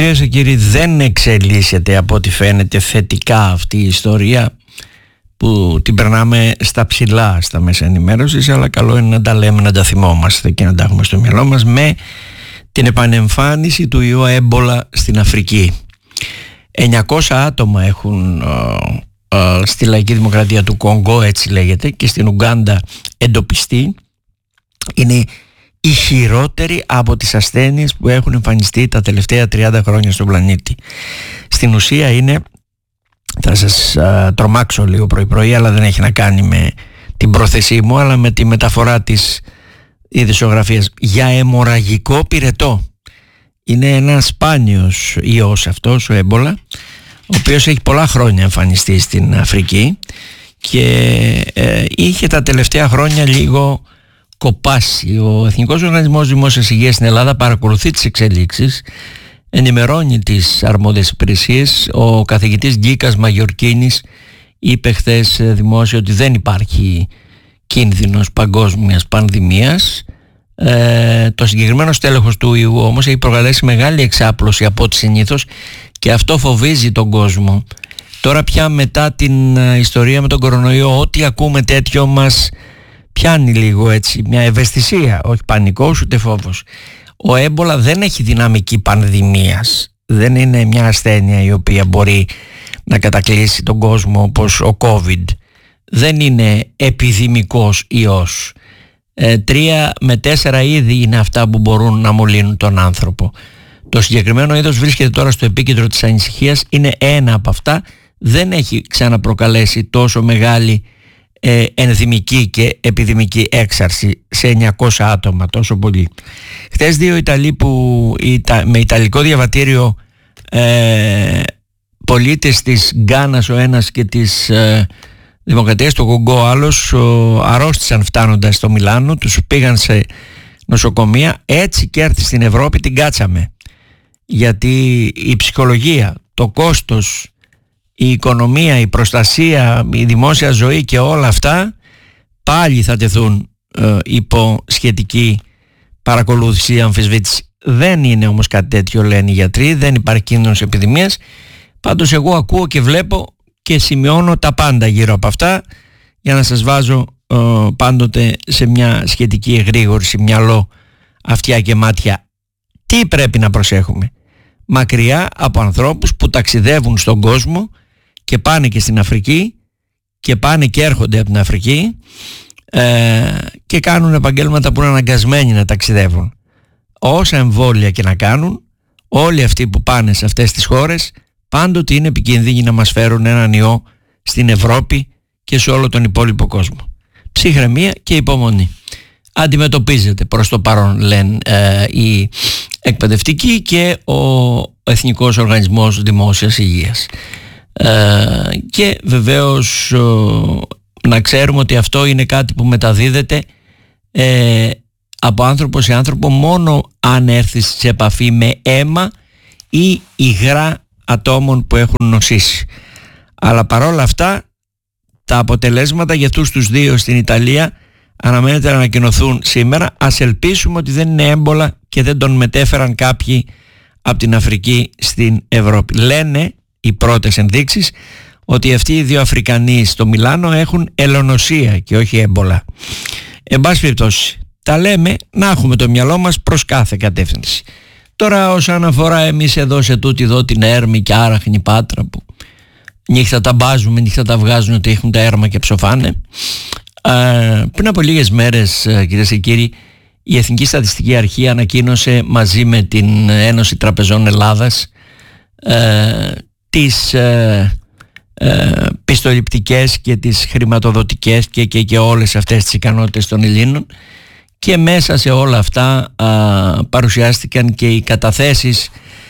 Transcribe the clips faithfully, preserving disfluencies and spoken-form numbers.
Κυρίες και κύριοι, δεν εξελίσσεται από ό,τι φαίνεται θετικά αυτή η ιστορία που την περνάμε στα ψηλά στα μέσα ενημέρωσης, αλλά καλό είναι να τα λέμε, να τα θυμόμαστε και να τα έχουμε στο μυαλό μας, με την επανεμφάνιση του ιού έμπολα στην Αφρική. εννιακόσια άτομα έχουν ε, ε, στη Λαϊκή Δημοκρατία του Κονγκό, έτσι λέγεται, και στην Ουγκάντα εντοπιστεί. Είναι η χειρότερη από τις ασθένειες που έχουν εμφανιστεί τα τελευταία τριάντα χρόνια στον πλανήτη. Στην ουσία είναι, θα σας α, τρομάξω λίγο πρωί πρωί, αλλά δεν έχει να κάνει με την πρόθεσή μου, αλλά με τη μεταφορά της ειδησιογραφίας, για αιμορραγικό πυρετό. Είναι ένα σπάνιος ιός αυτός, ο έμπολα, ο οποίος έχει πολλά χρόνια εμφανιστεί στην Αφρική και ε, είχε τα τελευταία χρόνια λίγο κοπάσει. Ο Εθνικός Οργανισμός Δημόσιας Υγείας στην Ελλάδα παρακολουθεί τις εξελίξεις, ενημερώνει τις αρμόδιες υπηρεσίες. Ο καθηγητής Γκίκας Μαγιορκίνης είπε χθες δημόσια ότι δεν υπάρχει κίνδυνος παγκόσμιας πανδημίας. Ε, το συγκεκριμένο στέλεχος του ιού όμως έχει προκαλέσει μεγάλη εξάπλωση από ό,τι συνήθως και αυτό φοβίζει τον κόσμο. Τώρα πια, μετά την ιστορία με τον κορονοϊό, ό,τι ακούμε τέτοιο μας πιάνει λίγο έτσι μια ευαισθησία, όχι πανικός ούτε φόβος. Ο έμπολα δεν έχει δυναμική πανδημίας, δεν είναι μια ασθένεια η οποία μπορεί να κατακλείσει τον κόσμο όπως ο COVID. Δεν είναι επιδημικός ιός. ε, Τρία με τέσσερα είδη είναι αυτά που μπορούν να μολύνουν τον άνθρωπο. Το συγκεκριμένο είδος βρίσκεται τώρα στο επίκεντρο της ανησυχίας, είναι ένα από αυτά, δεν έχει ξαναπροκαλέσει τόσο μεγάλη ε, ενδημική και επιδημική έξαρση σε εννιακόσια άτομα, τόσο πολύ. Χθες δύο Ιταλοί που, με ιταλικό διαβατήριο, ε, πολίτες της Γκάνας ο ένας και της ε, Δημοκρατίας του Κονγκό ο άλλος, ο, αρρώστησαν φτάνοντας στο Μιλάνο, τους πήγαν σε νοσοκομεία. Έτσι και έρθει στην Ευρώπη την κάτσαμε, γιατί η ψυχολογία, το κόστος, η οικονομία, η προστασία, η δημόσια ζωή και όλα αυτά πάλι θα τεθούν ε, υπό σχετική παρακολούθηση, αμφισβήτηση. Δεν είναι όμως κάτι τέτοιο, λένε οι γιατροί, δεν υπάρχει κίνδυνος επιδημίας. Πάντως εγώ ακούω και βλέπω και σημειώνω τα πάντα γύρω από αυτά, για να σας βάζω ε, πάντοτε σε μια σχετική εγρήγορση μυαλό, αυτιά και μάτια. Τι πρέπει να προσέχουμε? Μακριά από ανθρώπους που ταξιδεύουν στον κόσμο και πάνε και στην Αφρική και πάνε και έρχονται από την Αφρική ε, και κάνουν επαγγέλματα που είναι αναγκασμένοι να ταξιδεύουν. Όσα εμβόλια και να κάνουν, όλοι αυτοί που πάνε σε αυτές τις χώρες πάντοτε είναι επικίνδυνοι να μας φέρουν έναν ιό στην Ευρώπη και σε όλο τον υπόλοιπο κόσμο. Ψυχραιμία και υπομονή. Αντιμετωπίζεται προς το παρόν, λένε ε, οι εκπαιδευτικοί και ο Εθνικός Οργανισμός Δημόσιας Υγείας. Ε, και βεβαίως ε, να ξέρουμε ότι αυτό είναι κάτι που μεταδίδεται ε, από άνθρωπο σε άνθρωπο μόνο αν έρθει σε επαφή με αίμα ή υγρά ατόμων που έχουν νοσήσει. Αλλά παρόλα αυτά τα αποτελέσματα για αυτούς τους δύο στην Ιταλία αναμένεται να ανακοινωθούν σήμερα. Ας ελπίσουμε ότι δεν είναι έμπολα και δεν τον μετέφεραν κάποιοι από την Αφρική στην Ευρώπη. Λένε οι πρώτες ενδείξεις ότι αυτοί οι δύο Αφρικανοί στο Μιλάνο έχουν ελονοσία και όχι έμπολα. Εν πάση περιπτώσει, τα λέμε, να έχουμε το μυαλό μας προς κάθε κατεύθυνση. Τώρα όσον αφορά εμείς εδώ σε τούτη εδώ την Έρμη και Άραχνη Πάτρα, που νύχτα τα μπάζουμε, νύχτα τα βγάζουν ότι έχουν τα έρμα και ψοφάνε. Uh, πριν από λίγες μέρες, uh, κυρίες και κύριοι, η Εθνική Στατιστική Αρχή ανακοίνωσε μαζί με την Ένωση Τραπεζών Ελλάδας uh, τις uh, uh, πιστοληπτικές και τις χρηματοδοτικές και, και, και όλες αυτές τις ικανότητες των Ελλήνων, και μέσα σε όλα αυτά uh, παρουσιάστηκαν και οι καταθέσεις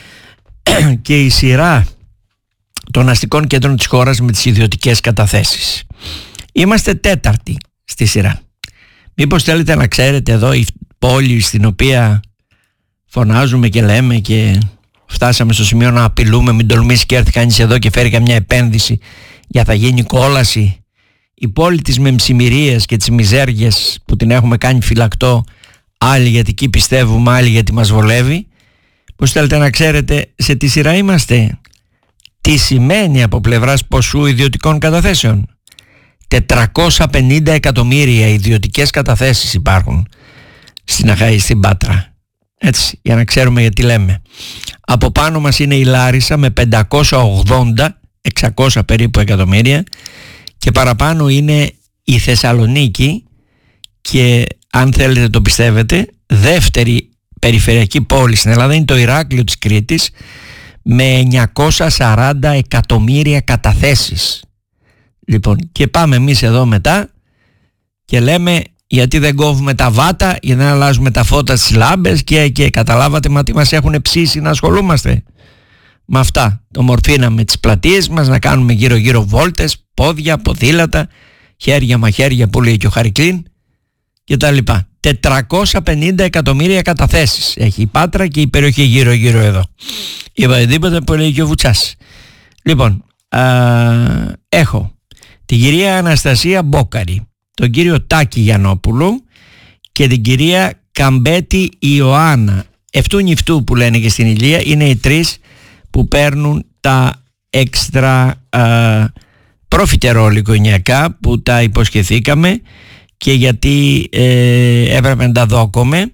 και η σειρά των αστικών κέντρων της χώρας με τις ιδιωτικές καταθέσεις. Είμαστε τέταρτη στη σειρά. Μήπως θέλετε να ξέρετε εδώ η πόλη στην οποία φωνάζουμε και λέμε και φτάσαμε στο σημείο να απειλούμε, μην τολμήσει και έρθει κανείς εδώ και φέρει καμιά επένδυση για θα γίνει κόλαση, η πόλη της μεμψημυρίας και της μιζέριας που την έχουμε κάνει φυλακτό, άλλοι γιατί εκεί πιστεύουμε, άλλοι γιατί μας βολεύει, Πώς θέλετε να ξέρετε σε τι σειρά είμαστε? Τι σημαίνει από πλευράς ποσού ιδιωτικών καταθέσεων? τετρακόσια πενήντα εκατομμύρια ιδιωτικές καταθέσεις υπάρχουν στην Αχαΐ, στην Πάτρα. Έτσι, για να ξέρουμε γιατί λέμε. Από πάνω μας είναι η Λάρισα με πεντακόσια ογδόντα, εξακόσια περίπου εκατομμύρια, και παραπάνω είναι η Θεσσαλονίκη, και αν θέλετε το πιστεύετε, δεύτερη περιφερειακή πόλη στην Ελλάδα είναι το Ηράκλειο της Κρήτης με εννιακόσια σαράντα εκατομμύρια καταθέσεις. Λοιπόν, και πάμε εμείς εδώ μετά και λέμε γιατί δεν κόβουμε τα βάτα, γιατί δεν αλλάζουμε τα φώτα στις λάμπες, και, και καταλάβατε μα τι μας έχουν ψήσει να ασχολούμαστε με αυτά. Το μορφήναμε τις πλατείες μας, να κάνουμε γύρω γύρω βόλτες, πόδια, ποδήλατα, χέρια μαχαίρια που λέει και ο Χαρικλίν και τα λοιπά. τετρακόσια πενήντα εκατομμύρια καταθέσεις έχει η Πάτρα και η περιοχή γύρω γύρω εδώ. Είπα τίποτα που λέει και ο Βουτσάς. Λοιπόν, α, έχω την κυρία Αναστασία Μπόκαρη, τον κύριο Τάκη Γιαννόπουλο και την κυρία Καμπέτη Ιωάννα. Εφτού νυφτού που λένε και στην Ηλία, είναι οι τρεις που παίρνουν τα έξτρα προφιτερόλ οικογενειακά που τα υποσχεθήκαμε, και γιατί ε, έπρεπε να τα δώκουμε,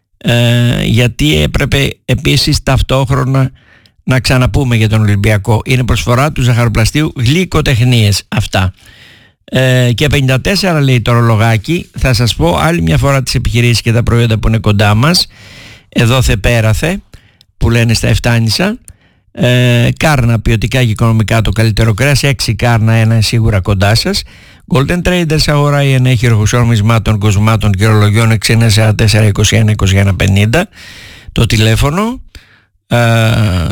ε, γιατί έπρεπε επίσης ταυτόχρονα να ξαναπούμε για τον Ολυμπιακό. Είναι προσφορά του ζαχαροπλαστείου Γλυκοτεχνίες αυτά. Ε, και πενήντα τέσσερα λέει το ρολογάκι. Θα σας πω άλλη μια φορά τις επιχειρήσεις και τα προϊόντα που είναι κοντά μας. Εδώ θε πέραθε που λένε στα Εφτάνησα. Ε, Κάρνα ποιοτικά και οικονομικά το καλύτερο κρέας, έξι Κάρνα, ένα σίγουρα κοντά σας. Golden Traders αγορά η ενέχειρο νομισμάτων, κοσμάτων και ρολογιών έξι εννιά σαράντα τέσσερα είκοσι ένα είκοσι ένα πενήντα το τηλέφωνο. Ε,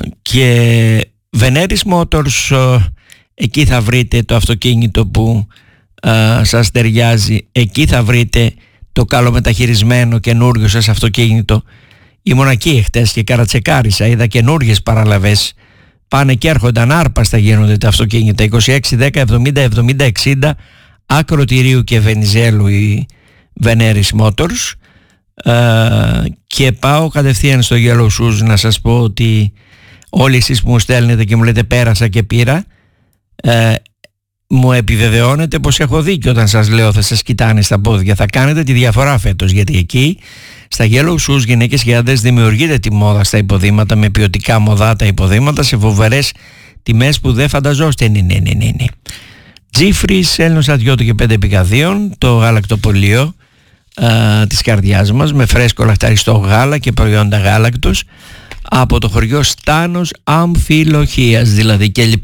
και Veneris Motors, ε, εκεί θα βρείτε το αυτοκίνητο που ε, σας ταιριάζει, εκεί θα βρείτε το καλομεταχειρισμένο καινούριο σας αυτοκίνητο. Ήμουν εκεί εχθές και καρατσεκάρισα, είδα καινούριες παραλαβές, πάνε και έρχονται ανάρπαστα, γίνονται τα αυτοκίνητα. Είκοσι έξι δέκα εβδομήντα εβδομήντα εξήντα Ακροτηρίου και Βενιζέλου η Veneris Motors. Uh, και πάω κατευθείαν στο Yellow Shoes να σας πω ότι όλοι εσείς που μου στέλνετε και μου λέτε πέρασα και πήρα, uh, μου επιβεβαιώνετε πως έχω δίκιο όταν σας λέω θα σας κοιτάνε στα πόδια. Θα κάνετε τη διαφορά φέτος, γιατί εκεί στα Yellow Shoes γυναίκες και άντρες δημιουργείται τη μόδα στα υποδήματα, με ποιοτικά μοδάτα υποδήματα σε φοβερές τιμές που δεν φανταζόστε. Ναι, ναι, ναι, ναι, ναι. Τζίφρις, Έλληνος Αδειώτο και πέντε επικαδίων, το γαλακτοπολείο α, της καρδιάς μας, με φρέσκο λαχταριστό γάλα και προϊόντα γάλακτος από το χωριό Στάνος Αμφιλοχίας δηλαδή κλπ.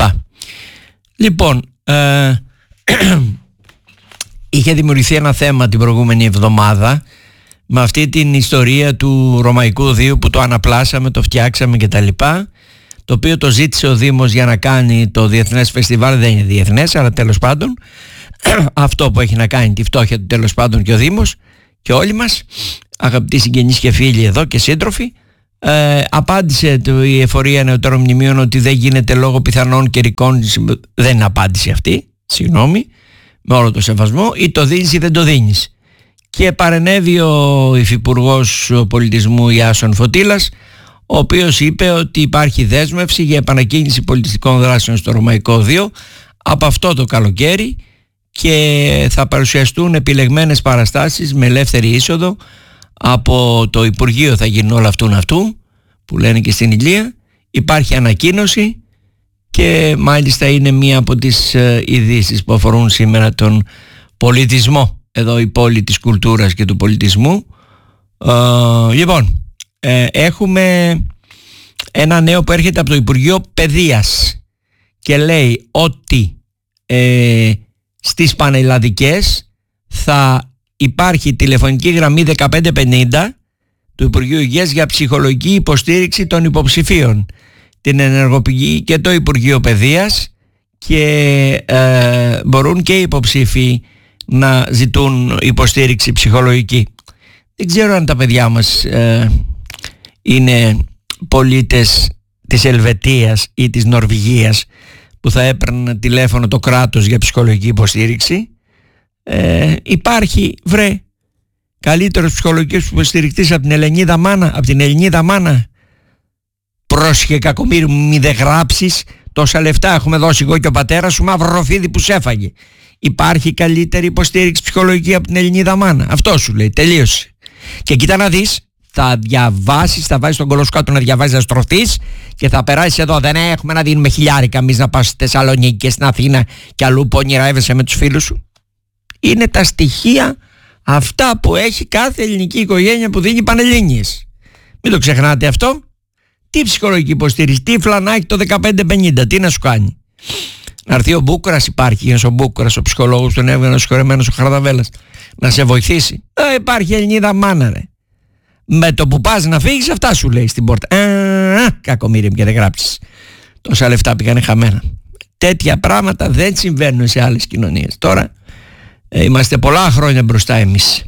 Λοιπόν, ε, είχε δημιουργηθεί ένα θέμα την προηγούμενη εβδομάδα με αυτή την ιστορία του Ρωμαϊκού Δίου που το αναπλάσαμε, το φτιάξαμε κτλ. Το οποίο το ζήτησε ο Δήμος για να κάνει το διεθνές φεστιβάλ. Δεν είναι διεθνές, αλλά τέλος πάντων αυτό που έχει να κάνει τη φτώχεια του, τέλος πάντων, και ο Δήμος και όλοι μας αγαπητοί συγγενείς και φίλοι εδώ και σύντροφοι, ε, απάντησε το, η Εφορία Νεωτέρων Μνημείων ότι δεν γίνεται λόγω πιθανών καιρικών. Δεν είναι απάντηση αυτή, συγγνώμη, με όλο το σεβασμό, ή το δίνεις ή δεν το δίνεις. Και παρενέβη ο Υφυπουργός Πολιτισμού Ιάσον Φωτήλας, ο οποίος είπε ότι υπάρχει δέσμευση για επανακίνηση πολιτιστικών δράσεων στο Ρωμαϊκό Δίο από αυτό το καλοκαίρι και θα παρουσιαστούν επιλεγμένες παραστάσεις με ελεύθερη είσοδο από το Υπουργείο. Θα γίνουν όλα αυτούν αυτού που λένε και στην Ηλία. Υπάρχει ανακοίνωση και μάλιστα είναι μία από τις ε, ειδήσεις που αφορούν σήμερα τον πολιτισμό, εδώ η πόλη της κουλτούρας και του πολιτισμού. Ε, λοιπόν, ε, έχουμε ένα νέο που έρχεται από το Υπουργείο Παιδείας και λέει ότι ε, στις πανελλαδικές θα υπάρχει τηλεφωνική γραμμή δεκαπέντε πενήντα του Υπουργείου Υγείας για ψυχολογική υποστήριξη των υποψηφίων. Την ενεργοποιεί και το Υπουργείο Παιδείας και ε, μπορούν και οι υποψήφοι να ζητούν υποστήριξη ψυχολογική. Δεν ξέρω αν τα παιδιά μας ε, είναι πολίτες της Ελβετίας ή της Νορβηγίας που θα έπαιρναν τηλέφωνο το κράτος για ψυχολογική υποστήριξη. Ε, υπάρχει, βρε, καλύτερος ψυχολογικός υποστηρικτής από την Ελληνίδα μάνα, από την Ελληνίδα μάνα. Πρόσεχε κακομοίρη μου, μη δεν γράψεις. Τόσα λεφτά έχουμε δώσει εγώ και ο πατέρας σου, μαύρο φίδι που σε έφαγε. Υπάρχει καλύτερη υποστήριξη ψυχολογική από την Ελληνίδα μάνα. Αυτό σου λέει, τελείωσε. Και κοίτα να δεις, θα διαβάσεις, θα βάζεις τον κολό σου κάτω να διαβάζεις, να στρωθείς και θα περάσεις εδώ. Δεν έχουμε να δίνουμε χιλιάρικα εμείς να πας στη Θεσσαλονίκη και στην Αθήνα και αλλού που ονειρεύεσαι με τους φίλους σου. Είναι τα στοιχεία αυτά που έχει κάθε ελληνική οικογένεια που δίνει πανελλήνιες. Μην το ξεχνάτε αυτό. Τι ψυχολογική υποστήριξη, τι φλανάκι το δεκαπέντε πενήντα, τι να σου κάνει. Να έρθει ο Μπούκουρας, υπάρχει ο Μπούκουρας, ο ψυχολόγος, τον έβγαινε ο συγχωρεμένος ο Χαρδαβέλλας, να σε βοηθήσει. Ε, υπάρχει Ελληνίδα μάνα, ρε. Με το που πας να φύγεις, αυτά σου λέει στην πόρτα. Α, κακομοίρη μου, και δεν γράψεις. Τόσα λεφτά πήγανε χαμένα. Τέτοια πράγματα δεν συμβαίνουν σε άλλες κοινωνίες. Τώρα ε, είμαστε πολλά χρόνια μπροστά εμείς.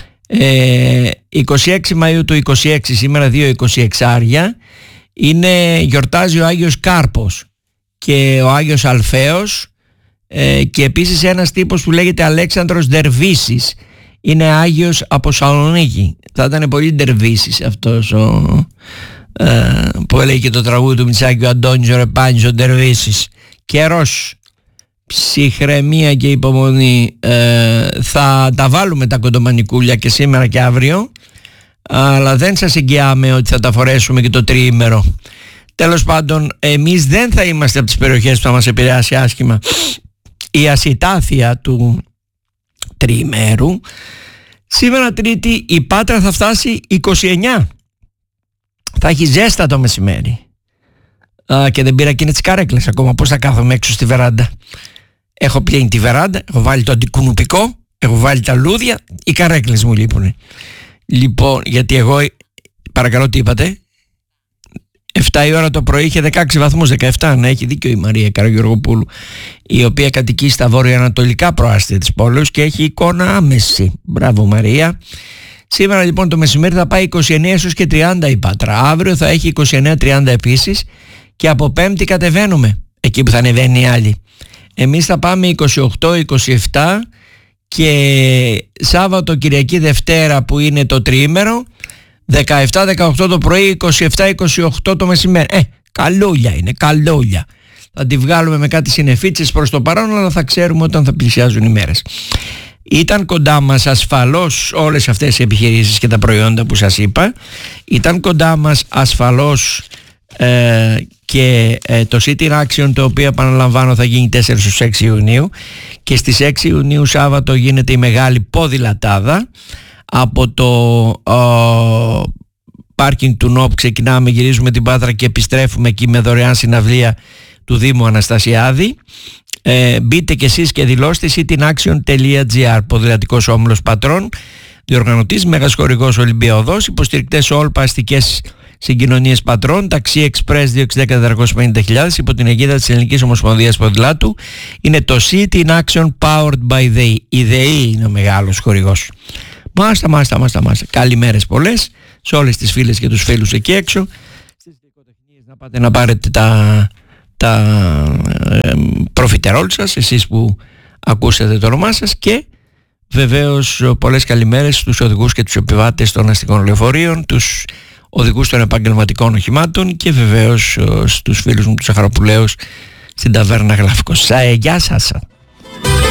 Ε, είκοσι έξι Μαΐου του είκοσι έξι, σήμερα δύο εικοσιεξάρια, είναι, γιορτάζει ο Άγιος Κάρπος και ο Άγιος Αλφαίος, ε, και επίσης ένας τύπος που λέγεται Αλέξανδρος Ντερβίσης, είναι Άγιος από Σαλονίκη. Θα ήταν πολύ Ντερβίσης αυτός ο, ε, που έλεγε και το τραγούδι του Μητσάκη, ο Αντώνης ο Ρεπάνης ο Ντερβίσης. Καιρός, ψυχραιμία και υπομονή. ε, Θα τα βάλουμε τα κοντομανικούλια και σήμερα και αύριο, αλλά δεν σας εγγυάμαι ότι θα τα φορέσουμε και το τριήμερο. Τέλος πάντων, εμείς δεν θα είμαστε από τις περιοχές που θα μας επηρεάσει άσχημα η ασιτάθεια του τριημέρου. Σήμερα Τρίτη η Πάτρα θα φτάσει είκοσι εννιά. Θα έχει ζέστα το μεσημέρι. Α, και δεν πήρα εκείνες τις καρέκλες ακόμα. Πώς θα κάθομαι έξω στη βεράντα. Έχω πλύνει τη βεράντα, έχω βάλει το αντικουνουπικό, έχω βάλει τα λούδια, οι καρέκλες μου λείπουνε. Λοιπόν, γιατί εγώ, παρακαλώ, τι είπατε? εφτά η ώρα το πρωί είχε δεκαέξι βαθμούς, δεκαεπτά, να έχει δίκιο η Μαρία Καραγιοργοπούλου, η οποία κατοικεί στα βόρειο-ανατολικά προάστια της πόλης και έχει εικόνα άμεση. Μπράβο Μαρία. Σήμερα λοιπόν το μεσημέρι θα πάει είκοσι εννέα έως και τριάντα η Πάτρα, αύριο θα έχει είκοσι εννέα τριάντα επίσης και από Πέμπτη κατεβαίνουμε, εκεί που θα ανεβαίνει η άλλη. Εμείς θα πάμε είκοσι οκτώ είκοσι επτά και Σάββατο, Κυριακή, Δευτέρα που είναι το τριήμερο, δεκαεπτά δεκαοκτώ το πρωί, είκοσι επτά είκοσι οκτώ το μεσημέρι. Ε, καλούλια είναι, καλούλια. Θα τη βγάλουμε με κάτι συννεφίτσες προς το παρόν, αλλά θα ξέρουμε όταν θα πλησιάζουν οι μέρες. Ήταν κοντά μας ασφαλώς όλες αυτές οι επιχειρήσεις και τα προϊόντα που σας είπα. Ήταν κοντά μας ασφαλώς ε, και ε, το City Action, το οποίο επαναλαμβάνω θα γίνει τέσσερα στους έξι Ιουνίου, και στις έξι Ιουνίου Σάββατο γίνεται η μεγάλη ποδηλατάδα. Από το πάρκινγκ του ΝΟΠ ξεκινάμε, γυρίζουμε την Πάτρα και επιστρέφουμε εκεί με δωρεάν συναυλία του Δήμου Αναστασιάδη. Ε, μπείτε κι εσείς και δηλώστε cityinaction τελεία gr. Ποδηλατικός όμιλος Πατρών, διοργανωτής, μέγας χορηγός Ολυμπία Οδός, υποστηρικτές όλπα αστικές συγκοινωνίες Πατρών, ταξί εξπρές δύο έξι ένα μηδέν τετρακόσιες πενήντα χιλιάδες, υπό την αιγίδα της Ελληνικής Ομοσπονδίας Ποδηλάτου. Είναι το City in Action powered by ΔΕΗ. Η ΔΕΗ είναι ο μεγάλος χορηγός. Μάστα, μάστα, μάστα, μάστα. Καλημέρες πολλές σε όλες τις φίλες και τους φίλους εκεί έξω. Στις δικοτεχνίες να πάτε να πάρετε τα, τα ε, προφιτερόλ σας, εσείς που ακούσατε το όνομά σας, και βεβαίως πολλές καλημέρες στους οδηγούς και τους επιβάτες των αστικών λεωφορείων, τους οδηγούς των επαγγελματικών οχημάτων και βεβαίως στους φίλους μου τους Αχαροπουλαίους στην ταβέρνα Γλαυκοσάε. Γεια σας.